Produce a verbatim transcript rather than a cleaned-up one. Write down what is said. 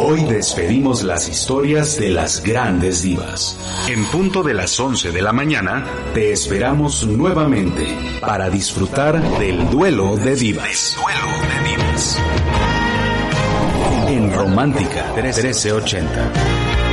Hoy despedimos las historias de las grandes divas. En punto de las once de la mañana, te esperamos nuevamente para disfrutar del duelo de divas. Duelo de divas. En Romántica trece ochenta.